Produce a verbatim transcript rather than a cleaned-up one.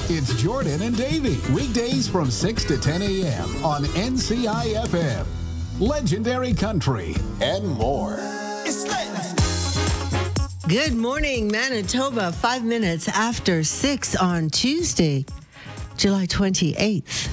It's Jordan and Davey. Weekdays from six to ten a.m. on N C I F M. Legendary Country and more. Good morning, Manitoba. Five minutes after six on Tuesday, July twenty-eighth,